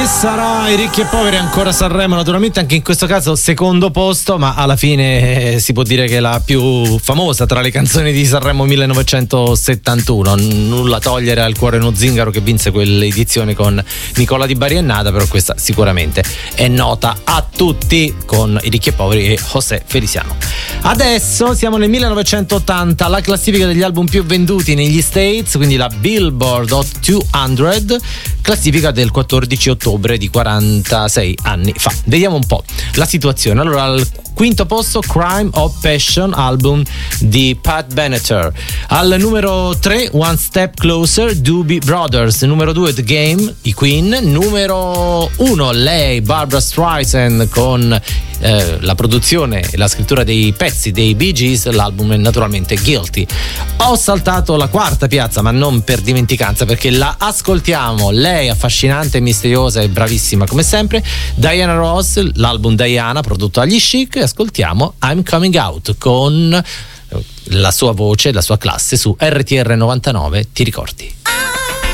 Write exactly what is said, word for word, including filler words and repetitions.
sarà I ricchi e poveri, ancora Sanremo, naturalmente anche in questo caso secondo posto, ma alla fine eh, si può dire che è la più famosa tra le canzoni di Sanremo millenovecentosettantuno. Nulla togliere al Cuore uno zingaro, che vinse quell'edizione con Nicola Di Bari e Nada, però questa sicuramente è nota a tutti con I ricchi e poveri e José Feliciano. Adesso siamo nel millenovecentottanta, la classifica degli album più venduti negli States, quindi la Billboard Hot duecento, classifica del quattordici ottobre di quarantasei anni fa. Vediamo un po' la situazione. Allora, al quinto posto Crime of Passion, album di Pat Benatar. Al numero tre One Step Closer, Doobie Brothers. Numero due The Game, i Queen. Numero uno lei, Barbra Streisand, con eh, la produzione e la scrittura dei pezzi dei Bee Gees. L'album è naturalmente Guilty. Ho saltato la quarta piazza, ma non per dimenticanza, perché la ascoltiamo. Lei affascinante, misteriosa e bravissima come sempre, Diana Ross, l'album Diana prodotto agli Chic. Ascoltiamo I'm Coming Out con la sua voce, la sua classe su R T R novantanove. Ti ricordi?